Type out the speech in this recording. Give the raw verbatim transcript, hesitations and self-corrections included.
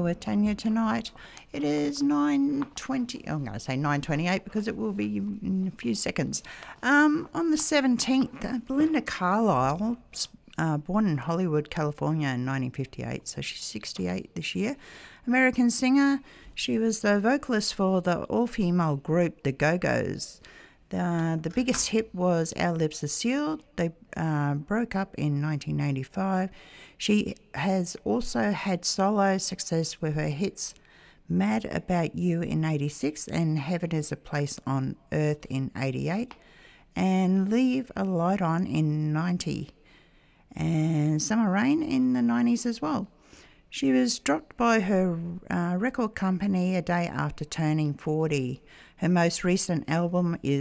with Tanya tonight. It is nine twenty, I'm going to say nine twenty-eight because it will be in a few seconds. Um, on the seventeenth, uh, Belinda Carlisle, uh, born in Hollywood, California in nineteen fifty-eight, so she's sixty-eight this year. American singer, she was the vocalist for the all-female group The Go-Go's. The, the biggest hit was Our Lips Are Sealed. They uh, broke up in nineteen eighty-five. She has also had solo success with her hits Mad About You in eighty-six and Heaven Is a Place on Earth in eighty-eight and Leave a Light On in ninety and Summer Rain in the nineties as well. She was dropped by her uh, record company a day after turning forty. Her most recent album is